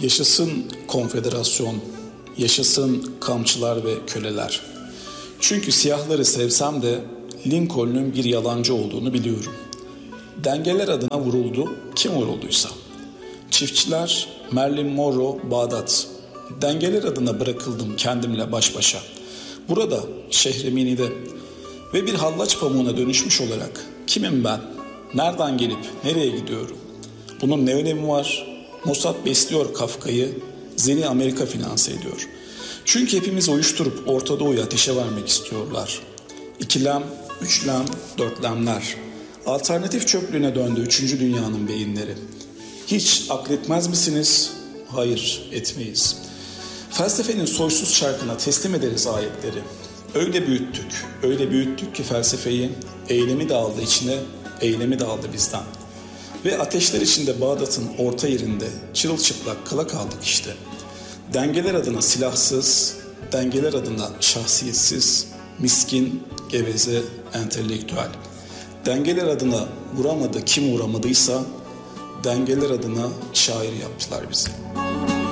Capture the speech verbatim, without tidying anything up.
Yaşasın konfederasyon, yaşasın kamçılar ve köleler. Çünkü siyahları sevsem de Lincoln'un bir yalancı olduğunu biliyorum. Dengeler adına vuruldu, kim vurulduysa. Çiftçiler, Marilyn Monroe, Bağdat. Dengeler adına bırakıldım kendimle baş başa. Burada, Şehremini'de ve bir hallaç pamuğuna dönüşmüş olarak kimim ben? Nereden gelip nereye gidiyorum? Bunun ne önemi var? Mossad besliyor Kafka'yı, Zeni Amerika finanse ediyor. Çünkü hepimizi uyuşturup Orta Doğu'ya ateşe vermek istiyorlar. İkilem, üçlem, dörtlemler. Alternatif çöplüğüne döndü üçüncü dünyanın beyinleri. Hiç akletmez misiniz? Hayır, etmeyiz. Felsefenin soysuz çarkına teslim ederiz ayetleri. Öyle büyüttük, öyle büyüttük ki felsefeyi, eylemi de aldı içine, eylemi de aldı bizden. Ve ateşler içinde Bağdat'ın orta yerinde çırılçıplak kala kaldık işte. Dengeler adına silahsız, dengeler adına şahsiyetsiz, miskin, geveze, entelektüel. Dengeler adına vuramadı kim vuramadıysa, dengeler adına şair yaptılar bizi.